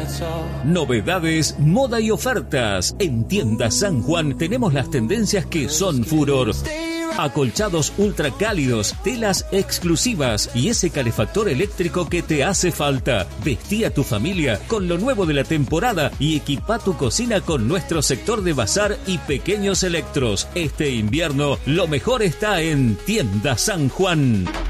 Novedades, moda y ofertas. En Tienda San Juan tenemos las tendencias que son furor. Acolchados ultra cálidos, telas exclusivas y ese calefactor eléctrico que te hace falta. Vestí a tu familia con lo nuevo de la temporada y equipa tu cocina con nuestro sector de bazar y pequeños electros. Este invierno lo mejor está en Tienda San Juan.